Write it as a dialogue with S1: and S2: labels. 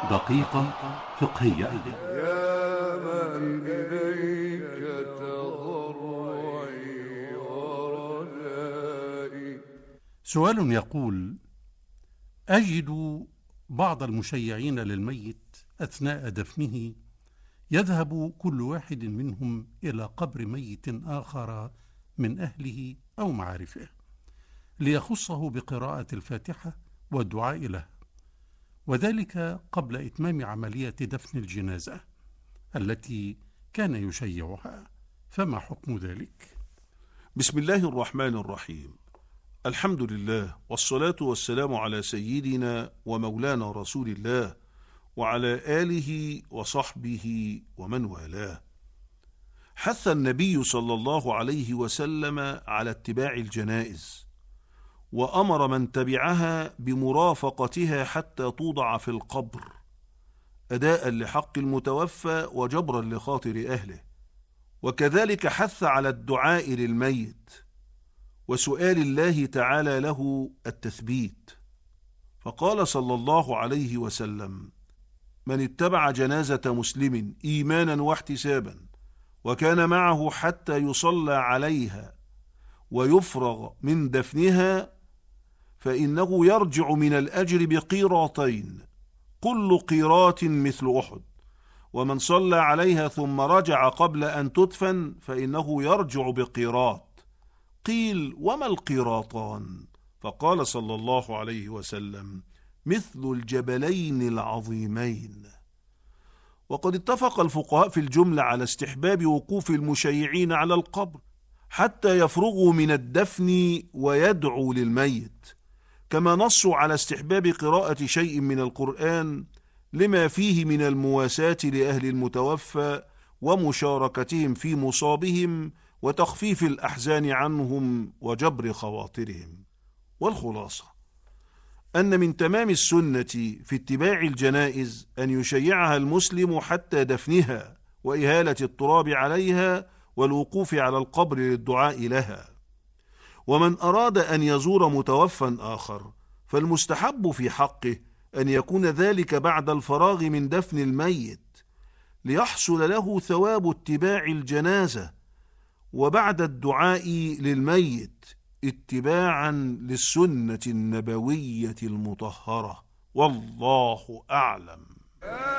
S1: دقيقة فقهية.
S2: يا من إليك تضرعي ورجائي.
S1: سؤال يقول: أجد بعض المشيعين للميت أثناء دفنه يذهب كل واحد منهم إلى قبر ميت آخر من أهله أو معارفه ليخصه بقراءة الفاتحة والدعاء له، وذلك قبل إتمام عملية دفن الجنازة التي كان يشيعها، فما حكم ذلك؟
S3: بسم الله الرحمن الرحيم. الحمد لله والصلاة والسلام على سيدنا ومولانا رسول الله وعلى آله وصحبه ومن والاه. حث النبي صلى الله عليه وسلم على اتباع الجنائز، وأمر من تبعها بمرافقتها حتى توضع في القبر أداء لحق المتوفى وجبرا لخاطر أهله، وكذلك حث على الدعاء للميت وسؤال الله تعالى له التثبيت، فقال صلى الله عليه وسلم: من اتبع جنازة مسلم إيمانا واحتسابا وكان معه حتى يصلى عليها ويفرغ من دفنها فإنه يرجع من الأجر بقيراطين، كل قيراط مثل أحد، ومن صلى عليها ثم رجع قبل أن تدفن فإنه يرجع بقيراط. قيل: وما القيراطان؟ فقال صلى الله عليه وسلم: مثل الجبلين العظيمين. وقد اتفق الفقهاء في الجملة على استحباب وقوف المشيعين على القبر حتى يفرغوا من الدفن ويدعوا للميت، كما نصوا على استحباب قراءة شيء من القرآن لما فيه من المواساة لأهل المتوفى ومشاركتهم في مصابهم وتخفيف الأحزان عنهم وجبر خواطرهم. والخلاصة أن من تمام السنة في اتباع الجنائز أن يشيعها المسلم حتى دفنها وإهالة التراب عليها والوقوف على القبر للدعاء لها. ومن أراد أن يزور متوفى آخر فالمستحب في حقه أن يكون ذلك بعد الفراغ من دفن الميت ليحصل له ثواب اتباع الجنازة، وبعد الدعاء للميت اتباعا للسنة النبوية المطهرة. والله أعلم.